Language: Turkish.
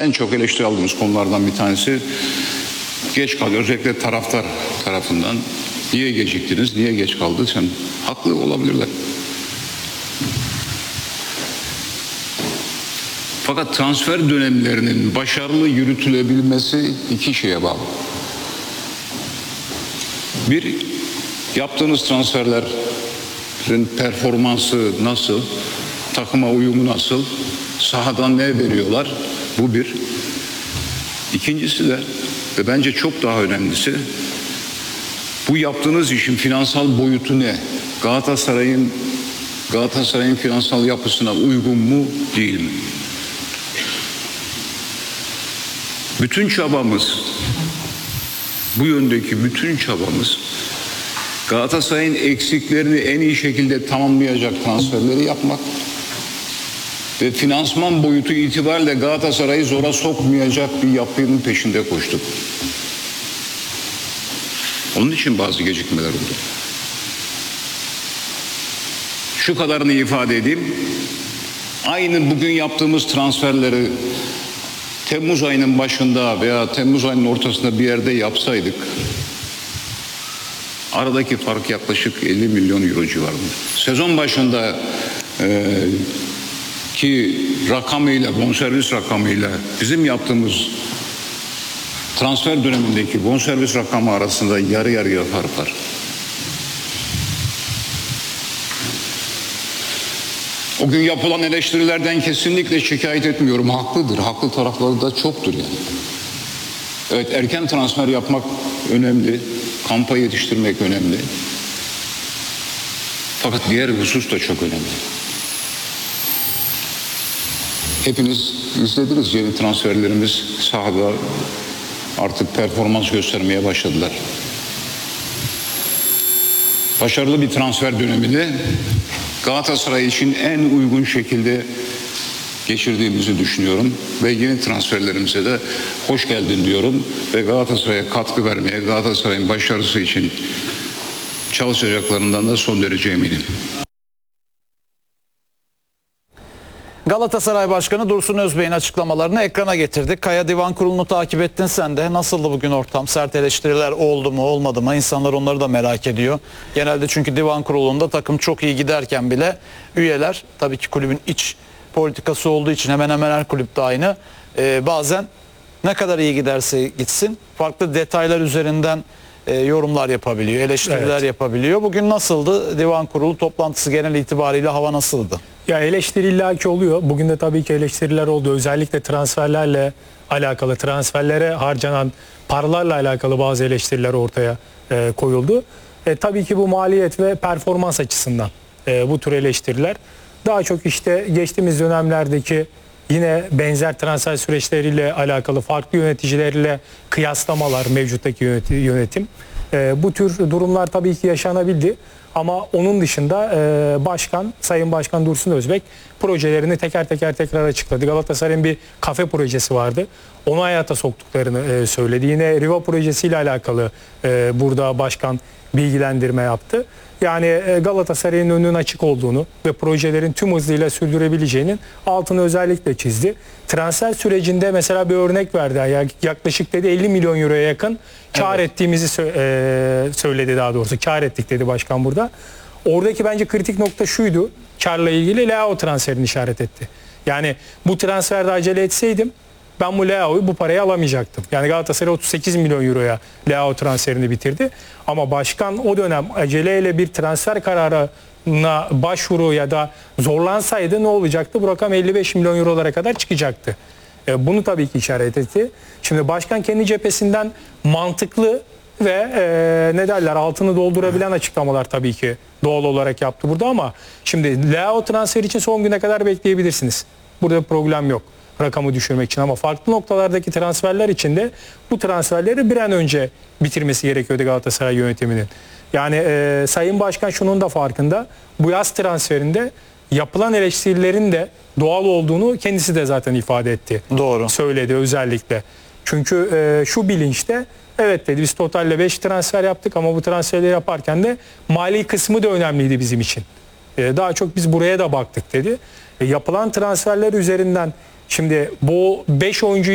en çok eleştiri aldığımız konulardan bir tanesi geç kalıyor. Özellikle taraftar tarafından. Niye geciktiniz, niye geç kaldı? Sen haklı olabilirler. Fakat transfer dönemlerinin başarılı yürütülebilmesi iki şeye bağlı. Bir, yaptığınız transferlerin performansı nasıl, takıma uyumu nasıl, sahadan ne veriyorlar? Bu bir. İkincisi de ve bence çok daha önemlisi, bu yaptığınız işin finansal boyutu ne? Galatasaray'ın finansal yapısına uygun mu, değil mi? Bütün çabamız, bu yöndeki bütün çabamız Galatasaray'ın eksiklerini en iyi şekilde tamamlayacak transferleri yapmak ve finansman boyutu itibariyle Galatasaray'ı zora sokmayacak bir yapının peşinde koştuk. Onun için bazı gecikmeler oldu. Şu kadarını ifade edeyim. Aynı bugün yaptığımız transferleri Temmuz ayının başında veya Temmuz ayının ortasında bir yerde yapsaydık, aradaki fark yaklaşık 50 milyon euro civarında. Sezon başında ki rakamıyla, bonservis rakamıyla bizim yaptığımız transfer dönemindeki bonservis rakamı arasında yarı yarıya fark var. O gün yapılan eleştirilerden kesinlikle şikayet etmiyorum. Haklıdır. Haklı tarafları da çoktur yani. Evet, erken transfer yapmak önemli. Kampa yetiştirmek önemli. Fakat diğer husus da çok önemli. Hepiniz izlediniz, yeni transferlerimiz sahada artık performans göstermeye başladılar. Başarılı bir transfer dönemini Galatasaray için en uygun şekilde geçirdiğimizi düşünüyorum ve yeni transferlerimize de hoş geldin diyorum ve Galatasaray'a katkı vermeye, Galatasaray'ın başarısı için çalışacaklarından da son derece eminim. Galatasaray Başkanı Dursun Özbek'in açıklamalarını ekrana getirdik. Kaya Divan Kurulu'nu takip ettin sen de. Nasıldı bugün ortam? Sert eleştiriler oldu mu, olmadı mı? İnsanlar onları da merak ediyor. Genelde çünkü Divan Kurulu'nda takım çok iyi giderken bile üyeler, tabii ki kulübün iç politikası olduğu için hemen hemen her kulüpte aynı. Bazen ne kadar iyi giderse gitsin farklı detaylar üzerinden yorumlar yapabiliyor, eleştiriler yapabiliyor. Bugün nasıldı? Divan Kurulu toplantısı genel itibariyle hava nasıldı? Ya eleştiri illaki oluyor. Bugün de tabii ki eleştiriler oldu. Özellikle transferlerle alakalı, transferlere harcanan paralarla alakalı bazı eleştiriler ortaya koyuldu. Tabii ki bu maliyet ve performans açısından bu tür eleştiriler. Daha çok işte geçtiğimiz dönemlerdeki yine benzer transfer süreçleriyle alakalı farklı yöneticilerle kıyaslamalar, mevcuttaki yönetim. Bu tür durumlar tabii ki yaşanabildi. Ama onun dışında Sayın Başkan Dursun Özbek projelerini tekrar açıkladı. Galatasaray'ın bir kafe projesi vardı. Onu hayata soktuklarını söyledi. Yine Riva projesiyle alakalı burada başkan bilgilendirme yaptı. Yani Galatasaray'ın önünün açık olduğunu ve projelerin tüm hızıyla sürdürebileceğinin altını özellikle çizdi. Transfer sürecinde mesela bir örnek verdi. Yaklaşık dedi 50 milyon euroya yakın kar ettiğimizi söyledi daha doğrusu. Kar ettik dedi başkan burada. Oradaki bence kritik nokta şuydu. Karla ilgili Leao transferini işaret etti. Yani bu transferde acele etseydim ben bu Leao'yu bu paraya alamayacaktım. Yani Galatasaray 38 milyon euroya Leao transferini bitirdi. Ama başkan o dönem aceleyle bir transfer kararına başvuru ya da zorlansaydı ne olacaktı? Bu rakam 55 milyon eurolara kadar çıkacaktı. Bunu tabii ki işaret etti. Şimdi başkan kendi cephesinden mantıklı ve ne derler altını doldurabilen açıklamalar tabii ki doğal olarak yaptı burada ama şimdi Leao transferi için son güne kadar bekleyebilirsiniz. Burada problem yok rakamı düşürmek için ama farklı noktalardaki transferler için de bu transferleri bir an önce bitirmesi gerekiyordu Galatasaray yönetiminin. Yani Sayın Başkan şunun da farkında, bu yaz transferinde yapılan eleştirilerin de doğal olduğunu kendisi de zaten ifade etti. Doğru. Söyledi özellikle. Çünkü şu bilinçte evet dedi biz totalle 5 transfer yaptık ama bu transferleri yaparken de mali kısmı da önemliydi bizim için. Daha çok biz buraya da baktık dedi. Yapılan transferler üzerinden şimdi bu 5 oyuncu